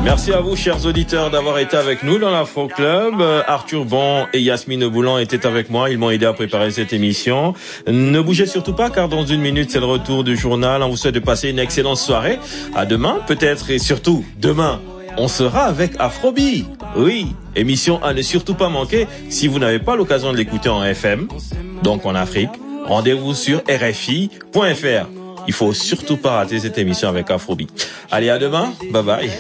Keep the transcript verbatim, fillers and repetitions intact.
Merci à vous, chers auditeurs, d'avoir été avec nous dans l'Afro Club. Arthur Bon et Yasmine Boulan étaient avec moi. Ils m'ont aidé à préparer cette émission. Ne bougez surtout pas, car dans une minute, c'est le retour du journal. On vous souhaite de passer une excellente soirée. À demain, peut-être, et surtout, demain, on sera avec Afrobi. Oui, émission à ne surtout pas manquer si vous n'avez pas l'occasion de l'écouter en F M, donc en Afrique. Rendez-vous sur R F I point F R. Il faut surtout pas rater cette émission avec Afrobi. Allez, à demain. Bye bye.